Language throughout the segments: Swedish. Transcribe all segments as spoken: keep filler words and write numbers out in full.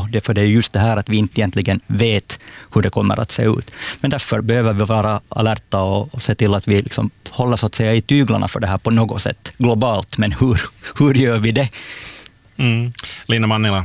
Det är för det är just det här att vi inte egentligen vet hur det kommer att se ut. Men därför behöver vi vara alerta och, och se till att vi liksom håller så att säga i tyglarna för det här på något sätt globalt. Men hur, hur gör vi det? Mm. Lina Mannila.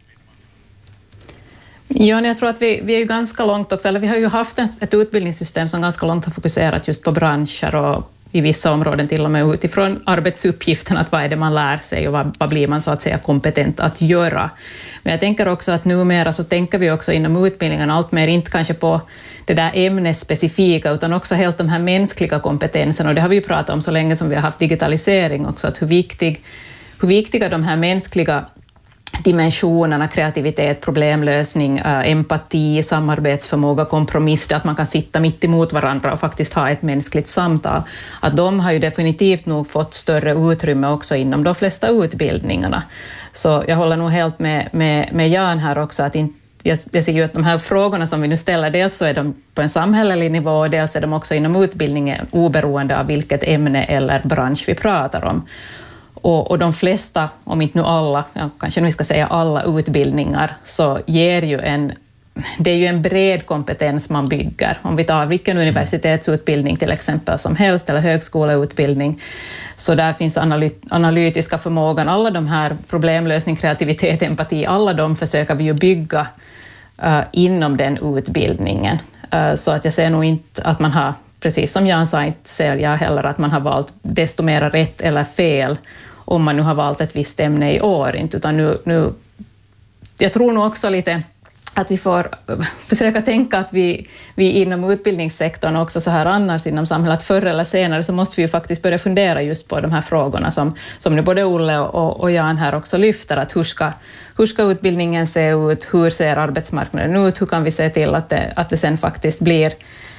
Ja, jag tror att vi, vi är ju ganska långt också, eller vi har ju haft ett, ett utbildningssystem som ganska långt har fokuserat just på branscher och i vissa områden till och med utifrån arbetsuppgiften, att vad är det man lär sig och vad, vad blir man så att säga kompetent att göra. Men jag tänker också att numera så tänker vi också inom utbildningen allt mer inte kanske på det där ämnesspecifika utan också helt de här mänskliga kompetenserna, och det har vi ju pratat om så länge som vi har haft digitalisering också, att hur, viktig, hur viktiga de här mänskliga dimensionerna, kreativitet, problemlösning, empati, samarbetsförmåga, kompromiss, att man kan sitta mitt emot varandra och faktiskt ha ett mänskligt samtal, att de har ju definitivt nog fått större utrymme också inom de flesta utbildningarna. Så jag håller nog helt med, med, med Jan här också, att inte, jag, jag ser ju att de här frågorna som vi nu ställer, dels så är de på en samhällelig nivå och dels är de också inom utbildningen oberoende av vilket ämne eller bransch vi pratar om. Och, och de flesta, om inte nu alla, ja, kanske vi ska säga alla utbildningar, så ger ju en, det är ju en bred kompetens man bygger. Om vi tar vilken universitetsutbildning till exempel som helst, eller högskoleutbildning, så där finns analy- analytiska förmågan, alla de här problemlösning, kreativitet, empati, alla de försöker vi ju bygga uh, inom den utbildningen. Uh, så att jag ser nog inte att man har, precis som Jan sa, inte ser jag heller att man har valt desto mer rätt eller fel om man nu har valt ett visst ämne i år, inte, utan nu, nu jag tror nog också lite att vi får försöka tänka att vi, vi inom utbildningssektorn också så här annars inom samhället, förr eller senare så måste vi ju faktiskt börja fundera just på de här frågorna som, som nu både Olle och, och Jan här också lyfter, att hur ska, hur ska utbildningen se ut, hur ser arbetsmarknaden ut, hur kan vi se till att det, att det sen faktiskt blir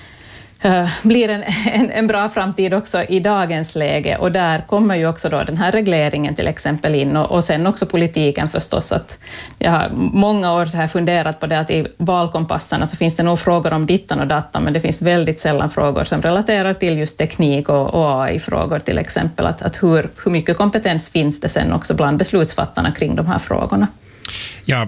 Uh, blir en, en, en bra framtid också i dagens läge, och där kommer ju också då den här regleringen till exempel in, och, och sen också politiken förstås. Att jag har många år så här funderat på det, att i valkompassarna så finns det nog frågor om dittan och datan, men det finns väldigt sällan frågor som relaterar till just teknik och, och A I-frågor till exempel, att, att hur, hur mycket kompetens finns det sen också bland beslutsfattarna kring de här frågorna. Ja,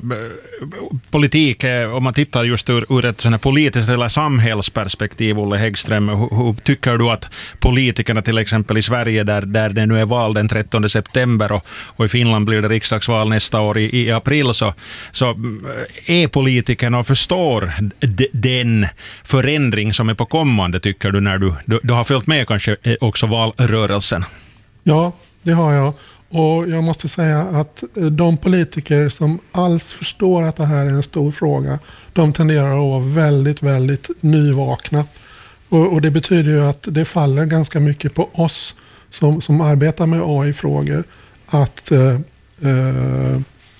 politik, om man tittar just ur, ur ett sådant politiskt eller samhällsperspektiv, Olle Häggström, hur, hur tycker du att politikerna till exempel i Sverige, där, där det nu är val den trettonde september och, och i Finland blir det riksdagsval nästa år i, i april, så, så är politikerna och förstår d- den förändring som är på kommande, tycker du, när du, du, du har följt med kanske också valrörelsen? Ja, det har jag. Och jag måste säga att de politiker som alls förstår att det här är en stor fråga, de tenderar att vara väldigt, väldigt nyvakna. Och, och det betyder ju att det faller ganska mycket på oss som, som arbetar med A I-frågor att eh, eh,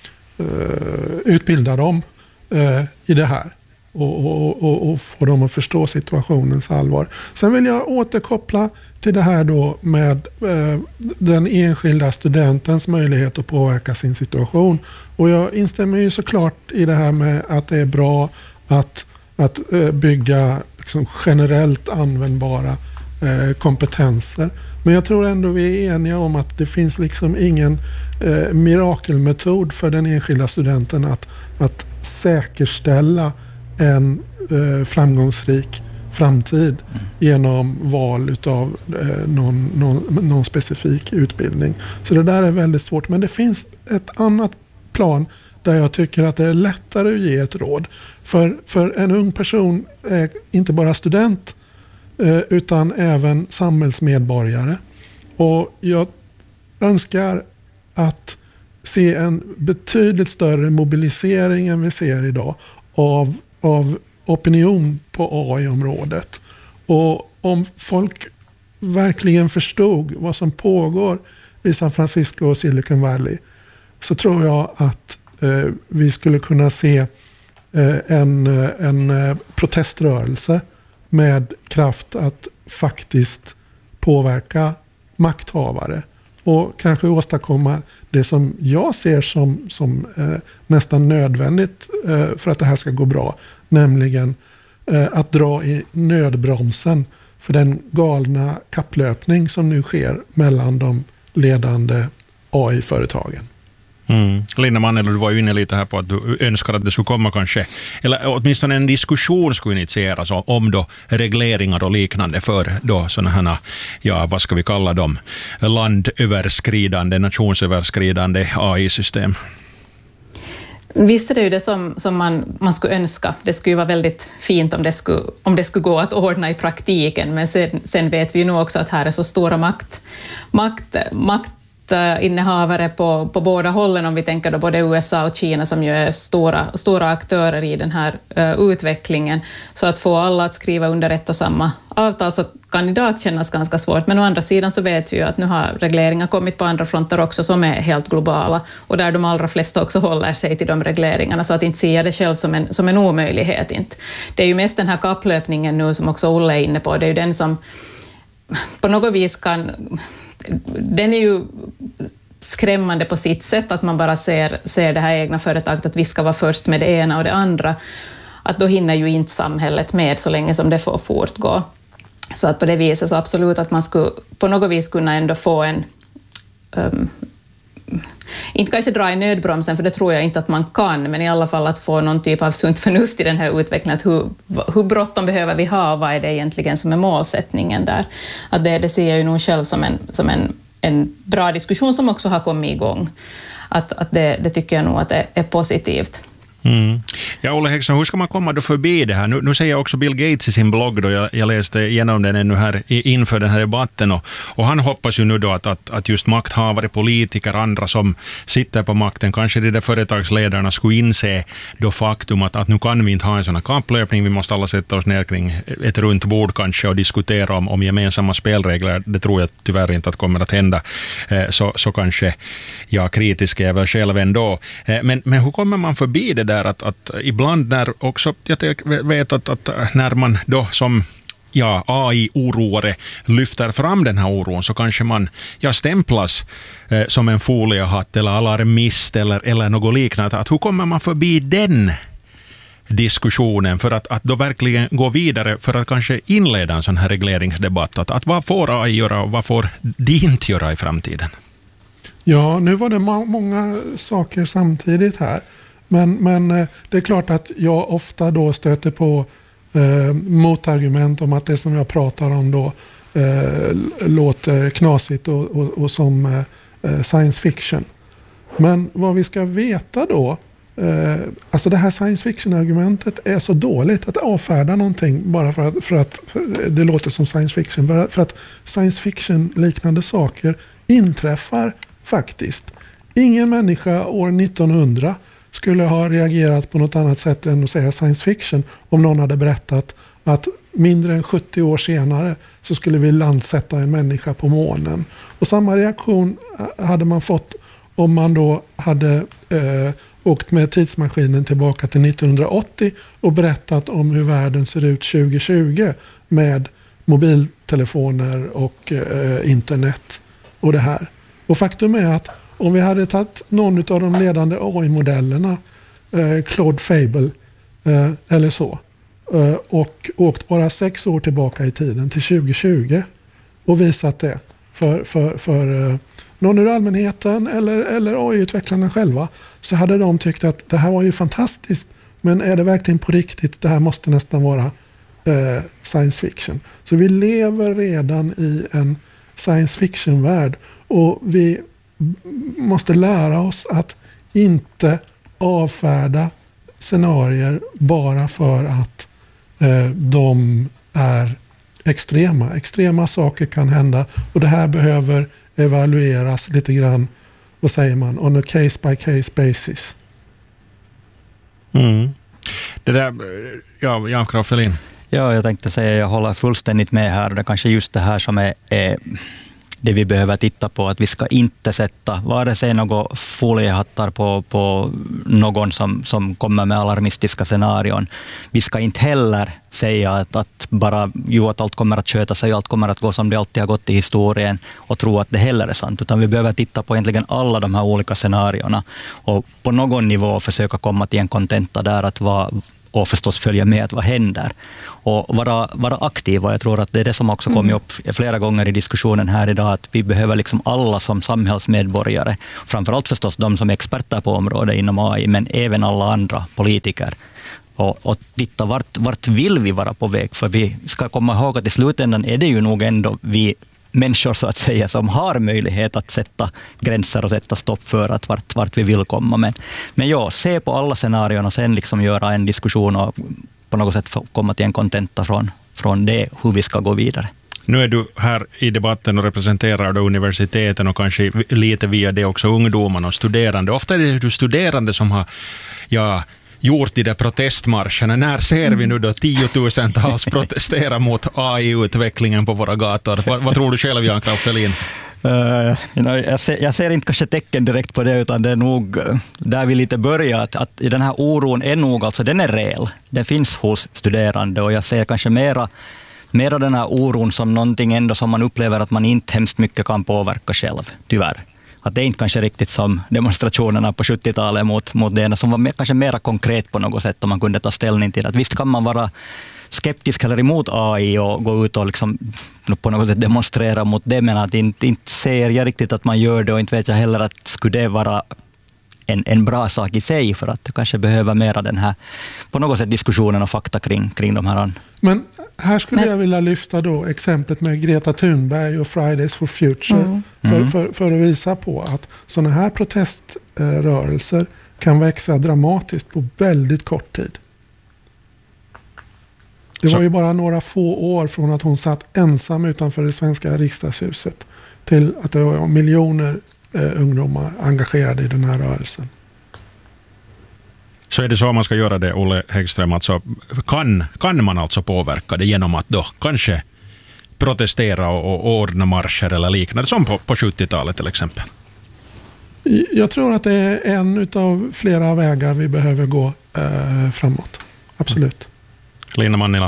utbilda dem eh, i det här. Och, och, och, och få dem att förstå situationens allvar. Sen vill jag återkoppla till det här då med eh, den enskilda studentens möjlighet att påverka sin situation. Och jag instämmer ju såklart i det här med att det är bra att, att eh, bygga liksom generellt användbara eh, kompetenser. Men jag tror ändå vi är eniga om att det finns liksom ingen eh, mirakelmetod för den enskilda studenten att, att säkerställa en eh, framgångsrik framtid mm. genom val utav eh, någon, någon, någon specifik utbildning. Så det där är väldigt svårt. Men det finns ett annat plan där jag tycker att det är lättare att ge ett råd. För, för en ung person är inte bara student eh, utan även samhällsmedborgare. Och jag önskar att se en betydligt större mobilisering än vi ser idag av av opinion på A I-området. Och om folk verkligen förstod vad som pågår i San Francisco och Silicon Valley, så tror jag att eh, vi skulle kunna se eh, en, en proteströrelse med kraft att faktiskt påverka makthavare och kanske åstadkomma det som jag ser som, som eh, nästan nödvändigt eh, för att det här ska gå bra, nämligen eh, att dra i nödbromsen för den galna kapplöpning som nu sker mellan de ledande A I-företagen. Mm. Linda Mannel, du var ju inne lite här på att du önskar att det skulle komma kanske, eller åtminstone en diskussion skulle initieras om då regleringar och liknande för då sådana här, ja vad ska vi kalla dem, landöverskridande, nationsöverskridande A I-system. Visst är det ju det som, som man, man skulle önska. Det skulle ju vara väldigt fint om det skulle, om det skulle gå att ordna i praktiken, men sen, sen vet vi ju nog också att här är så stora makt, makt, maktinnehavare på, på båda hållen, om vi tänker då både U S A och Kina som ju är stora, stora aktörer i den här uh, utvecklingen. Så att få alla att skriva under ett och samma avtal så kan idag kännas ganska svårt, men å andra sidan så vet vi ju att nu har regleringar kommit på andra fronter också som är helt globala och där de allra flesta också håller sig till de regleringarna, så att inte se det själv som en, som en omöjlighet. Inte. Det är ju mest den här kapplöpningen nu som också Olle är inne på, det är ju den som på något vis kan, den är ju skrämmande på sitt sätt, att man bara ser, ser det här egna företaget att vi ska vara först med det ena och det andra, att då hinner ju inte samhället med så länge som det får fortgå. Så att på det viset så absolut att man skulle på något vis kunna ändå få en, um, inte kanske dra i nödbromsen, för det tror jag inte att man kan, men i alla fall att få någon typ av sunt förnuft i den här utvecklingen, att hur, hur bråttom behöver vi ha, vad är det egentligen som är målsättningen där. Att det, det ser jag ju nog själv som en, som en, en bra diskussion som också har kommit igång. Att, att det, det tycker jag nog att det är positivt. Mm. Ja, Olle Häggström, hur ska man komma då förbi det här? Nu, nu säger också Bill Gates i sin blogg, då jag, jag läste igenom den ännu här inför den här debatten, och, och han hoppas ju nu då att, att, att just makthavare, politiker, andra som sitter på makten, kanske de där företagsledarna skulle inse då faktum att, att nu kan vi inte ha en sån här kapplöpning, vi måste alla sätta oss ner kring ett runt bord kanske och diskutera om, om gemensamma spelregler. Det tror jag tyvärr inte att kommer att hända. Eh, så, så kanske jag kritisk är väl själv ändå. Eh, men, men hur kommer man förbi det där? Att, att ibland när också, jag vet att, att när man då som ja, A I-oroare lyfter fram den här oron, så kanske man ja, stämplas eh, som en foliehatt eller alarmist eller, eller något liknande. Att hur kommer man förbi den diskussionen för att, att då verkligen gå vidare för att kanske inleda en sån här regleringsdebatt? Att, att vad får A I göra och vad får de inte göra i framtiden? Ja, nu var det må- många saker samtidigt här. Men, men det är klart att jag ofta då stöter på eh, motargument om att det som jag pratar om då eh, låter knasigt och, och, och som eh, science fiction. Men vad vi ska veta då, eh, alltså det här science fiction-argumentet är så dåligt att avfärda någonting bara för att, för att för det låter som science fiction. Bara för att science fiction-liknande saker inträffar faktiskt. Ingen människa år nittonhundra skulle ha reagerat på något annat sätt än att säga science fiction om någon hade berättat att mindre än sjuttio år senare så skulle vi landsätta en människa på månen. Och samma reaktion hade man fått om man då hade eh, åkt med tidsmaskinen tillbaka till nittonhundraåttio och berättat om hur världen ser ut tjugo tjugo med mobiltelefoner och eh, internet och det här. Och faktum är att om vi hade tagit någon av de ledande A I-modellerna, eh, Claude Fable eh, eller så, eh, och åkt bara sex år tillbaka i tiden till tjugo tjugo och visat det för, för, för eh, någon ur allmänheten eller, eller A I-utvecklarna själva, så hade de tyckt att det här var ju fantastiskt, men är det verkligen på riktigt? Det här måste nästan vara eh, science fiction. Så vi lever redan i en science fiction-värld, och vi måste lära oss att inte avfärda scenarier bara för att eh, de är extrema. Extrema saker kan hända, och det här behöver evalueras lite grann, vad säger man, on a case by case basis. Mm. Det där, ja, Jan Kraffelin. Ja, jag tänkte säga, jag håller fullständigt med här. Det är kanske just det här som är, är det vi behöver titta på, att vi ska inte sätta vare sig några foliehattar på, på någon som, som kommer med alarmistiska scenarion. Vi ska inte heller säga att, att bara jo, att allt kommer att sköta sig, allt kommer att gå som det alltid har gått i historien, och tro att det heller är sant, utan vi behöver titta på egentligen alla de här olika scenarierna och på någon nivå försöka komma till en kontenta där, att vad och förstås följa med vad händer och vara, vara aktiva. Jag tror att det är det som också mm. kommit upp flera gånger i diskussionen här idag, att vi behöver liksom alla som samhällsmedborgare, framförallt förstås de som är experter på området inom A I, men även alla andra politiker. Och, och titta vart, vart vill vi vara på väg, för vi ska komma ihåg att i slutändan är det ju nog ändå vi människor så att säga som har möjlighet att sätta gränser och sätta stopp för att vart, vart vi vill komma. Men, men ja, se på alla scenarion och sen liksom göra en diskussion och på något sätt få komma till en kontenta från, från det, hur vi ska gå vidare. Nu är du här i debatten och representerar då universiteten och kanske lite via det också ungdomarna och studerande. Ofta är det du studerande som har ja, gjort i de protestmarscherna. När ser vi nu då tiotusentals protestera mot A I-utvecklingen på våra gator? Vad, vad tror du själv, Jan Kraffelin? Uh, jag, ser, jag ser inte kanske tecken direkt på det, utan det är nog där vi lite börjar, att, att den här oron är nog, alltså den är reell. Den finns hos studerande och jag ser kanske mera, mera den här oron som någonting ändå som man upplever att man inte hemskt mycket kan påverka själv, tyvärr. Att det är inte kanske riktigt som demonstrationerna på sjuttiotalet mot, mot det som var mer, kanske mer konkret på något sätt, om man kunde ta ställning till att visst kan man vara skeptisk eller emot A I och gå ut och liksom på något sätt demonstrera mot det, men att inte, inte ser jag riktigt att man gör det, och inte vet jag heller att skulle det vara en, en bra sak i sig, för att det kanske behöver mera den här på något sätt diskussionen och fakta kring, kring de här. Men här skulle men. jag vilja lyfta då exemplet med Greta Thunberg och Fridays for Future mm. För, mm. för, för att visa på att sådana här proteströrelser kan växa dramatiskt på väldigt kort tid. Det var ju bara några få år från att hon satt ensam utanför det svenska riksdagshuset till att det var miljoner eh, ungdomar engagerade i den här rörelsen. Så är det så man ska göra det, Olle Häggström? Alltså, kan, kan man alltså påverka det genom att då kanske protestera och, och ordna marscher eller liknande, som på, på sjuttiotalet till exempel? Jag tror att det är en av flera vägar vi behöver gå eh, framåt. Absolut. Lina Mannila.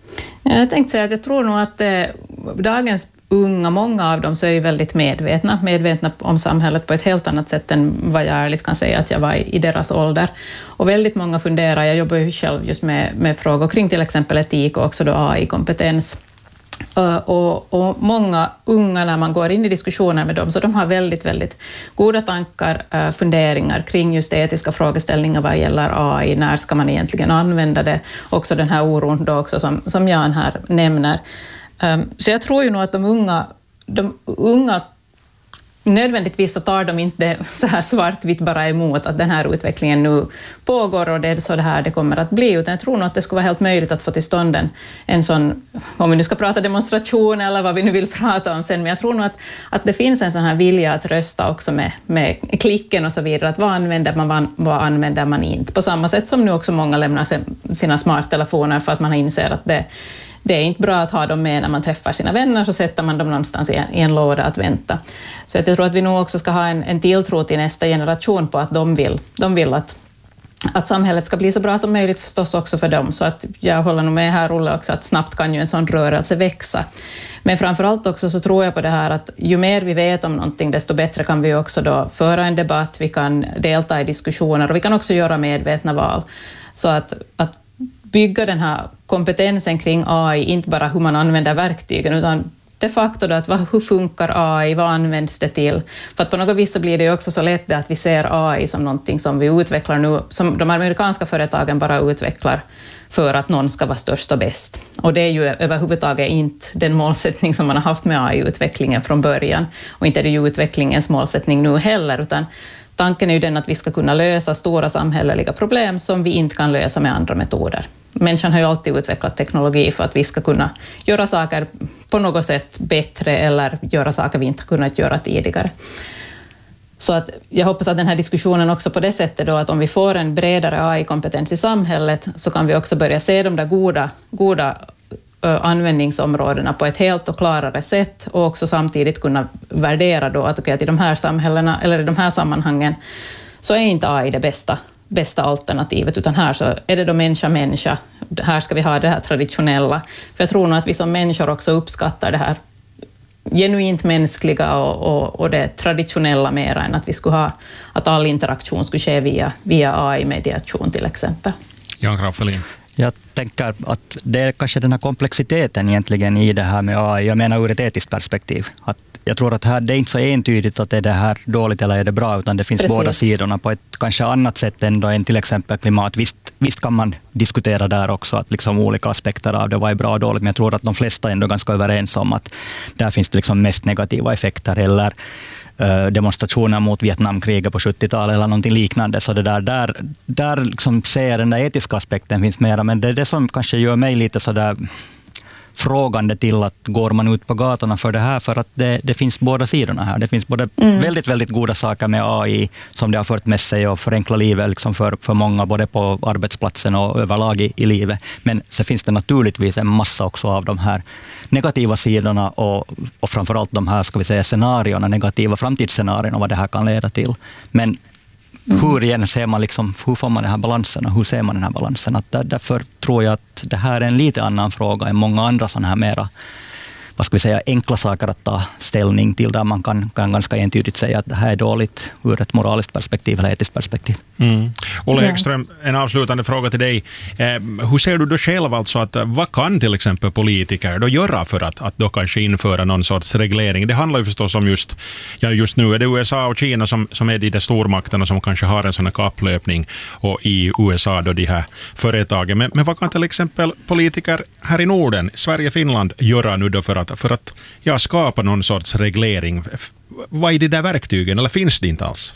Jag tänkte säga att jag tror nog att eh, dagens unga, många av dem så är ju väldigt medvetna, medvetna om samhället på ett helt annat sätt än vad jag ärligt kan säga att jag var i, i deras ålder. Och väldigt många funderar, jag jobbar ju själv just med, med frågor kring till exempel etik och också då A I-kompetens. Uh, och, och många unga, när man går in i diskussioner med dem, så de har väldigt, väldigt goda tankar, uh, funderingar kring just etiska frågeställningar vad gäller A I, när ska man egentligen använda det, också den här oron då också som, som Jan här nämner. Um, så jag tror ju nog att de unga, de unga nödvändigtvis så tar de inte så här svartvitt bara emot att den här utvecklingen nu pågår och det är så det här det kommer att bli, utan jag tror nog att det skulle vara helt möjligt att få till stånd en, en sån, om vi nu ska prata demonstration eller vad vi nu vill prata om sen, men jag tror nog att, att det finns en sån här vilja att rösta också med, med klicken och så vidare, att vad använder man, vad använder man inte, på samma sätt som nu också många lämnar sina smarttelefoner för att man har insett att det Det är inte bra att ha dem med när man träffar sina vänner, så sätter man dem någonstans i en, i en låda att vänta. Så jag tror att vi nog också ska ha en, en tilltro till nästa generation på att de vill, de vill att, att samhället ska bli så bra som möjligt förstås också för dem. Så att jag håller nog med här, Olle, också att snabbt kan ju en sån rörelse växa. Men framförallt också så tror jag på det här att ju mer vi vet om någonting, desto bättre kan vi också då föra en debatt, vi kan delta i diskussioner och vi kan också göra medvetna val. Så att, att bygga den här kompetensen kring A I, inte bara hur man använder verktygen, utan de facto då att vad, hur funkar A I, vad används det till? För att på något vis så blir det ju också så lätt det att vi ser A I som någonting som vi utvecklar nu, som de amerikanska företagen bara utvecklar för att någon ska vara störst och bäst. Och det är ju överhuvudtaget inte den målsättning som man har haft med A I-utvecklingen från början, och inte är det ju utvecklingens målsättning nu heller, utan tanken är ju den att vi ska kunna lösa stora samhälleliga problem som vi inte kan lösa med andra metoder. Människan har ju alltid utvecklat teknologi för att vi ska kunna göra saker på något sätt bättre eller göra saker vi inte har kunnat göra tidigare. Så att jag hoppas att den här diskussionen också på det sättet då, att om vi får en bredare A I-kompetens i samhället så kan vi också börja se de där goda, goda användningsområdena på ett helt och klarare sätt, och också samtidigt kunna värdera då att, okay, att i de här samhällena eller i de här sammanhangen så är inte A I det bästa, bästa alternativet, utan här så är det då människa-människa. Här ska vi ha det här traditionella. För jag tror nog att vi som människor också uppskattar det här genuint mänskliga och, och, och det traditionella mer än att vi skulle ha att all interaktion skulle ske via, via A I-mediation till exempel. Jan Kraffelin. Jag tänker att det är kanske den här komplexiteten egentligen i det här med A I. Jag menar ur ett etiskt perspektiv. Att jag tror att här, det är inte så entydigt att är det här dåligt eller är det bra, utan det finns Precis. båda sidorna på ett kanske annat sätt ändå än till exempel klimat. Visst, visst kan man diskutera där också att liksom olika aspekter av det var bra och dåligt, men jag tror att de flesta är ändå ganska överens om att där finns det liksom mest negativa effekter, eller demonstrationer mot Vietnamkriget på sjuttiotalet eller någonting liknande. Så det där, där, där liksom ser den där etiska aspekten finns mera, men det är det som kanske gör mig lite så där frågande till att går man ut på gatorna för det här, för att det, det finns båda sidorna här. Det finns både mm. väldigt, väldigt goda saker med A I som det har fört med sig och förenkla livet liksom för, för många, både på arbetsplatsen och överlag i, i livet. Men så finns det naturligtvis en massa också av de här negativa sidorna och, och framförallt de här, ska vi säga, scenarierna, negativa framtidsscenarierna och vad det här kan leda till. Men Mm. hur igen ser man liksom, hur får man den här balansen och hur ser man den här balansen? Att där, därför tror jag att det här är en lite annan fråga än många andra sådana här mera, vad ska vi säga, enkla saker att ta ställning till, där man kan, kan ganska entydigt säga att det här är dåligt ur ett moraliskt perspektiv eller etiskt perspektiv. Mm. Olle Häggström, en avslutande fråga till dig. Eh, hur ser du då själv alltså att vad kan till exempel politiker då göra för att, att då kanske införa någon sorts reglering? Det handlar ju förstås om just, ja just nu är det U S A och Kina som, som är de där stormakterna som kanske har en sån här kapplöpning, och i U S A då de här företagen. Men, men vad kan till exempel politiker här i Norden, Sverige, Finland göra nu då för att för att ja, skapa någon sorts reglering? Vad är det där verktygen, eller finns det inte alls?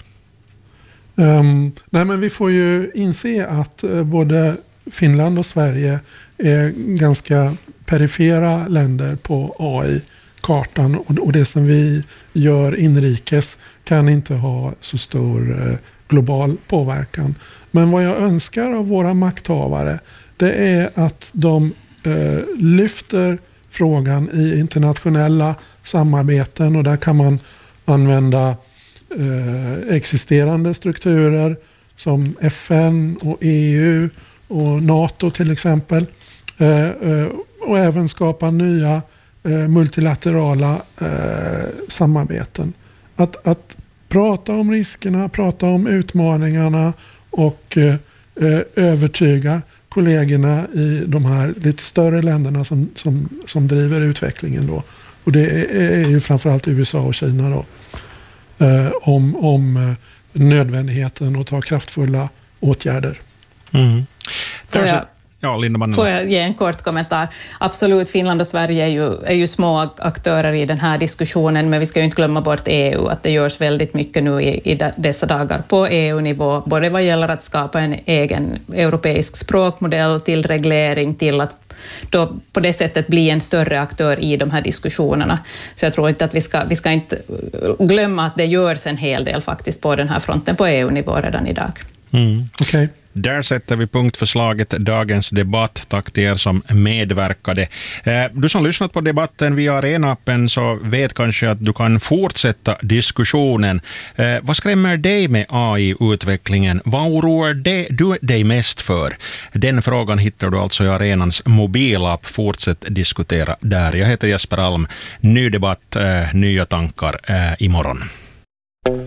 Um, nej men vi får ju inse att uh, både Finland och Sverige är ganska perifera länder på A I-kartan, och, och det som vi gör inrikes kan inte ha så stor uh, global påverkan. Men vad jag önskar av våra makthavare, det är att de uh, lyfter frågan i internationella samarbeten, och där kan man använda eh, existerande strukturer som F N och E U och NATO till exempel, eh, eh, och även skapa nya eh, multilaterala eh, samarbeten. Att, att prata om riskerna, prata om utmaningarna och eh, övertyga kollegorna i de här lite större länderna som, som, som driver utvecklingen då. Och det är, är ju framförallt U S A och Kina då. Eh, om, om nödvändigheten att ta kraftfulla åtgärder. Mm. Får jag, ja, Lindemann. Får jag ge en kort kommentar? Absolut, Finland och Sverige är ju, är ju små aktörer i den här diskussionen, men vi ska ju inte glömma bort E U, att det görs väldigt mycket nu i, i dessa dagar på E U-nivå, både vad gäller att skapa en egen europeisk språkmodell, till reglering, till att då på det sättet bli en större aktör i de här diskussionerna. Så jag tror inte att vi ska, vi ska inte glömma att det görs en hel del faktiskt på den här fronten på E U-nivå redan idag. Mm. Okej. Okay. Där sätter vi punktförslaget dagens debatt. Tack till er som medverkade. Du som lyssnat på debatten via Arena-appen så vet kanske att du kan fortsätta diskussionen. Vad skrämmer dig med A I-utvecklingen? Vad oroar du dig mest för? Den frågan hittar du alltså i Arenans mobilapp. Fortsätt diskutera där. Jag heter Jesper Alm. Ny debatt, nya tankar imorgon.